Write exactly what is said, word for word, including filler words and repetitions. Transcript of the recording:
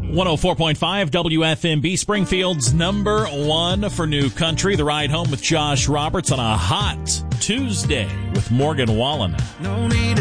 one oh four point five W F M B, Springfield's number one for new country. The Ride Home with Josh Roberts on a hot Tuesday with Morgan Wallen. No need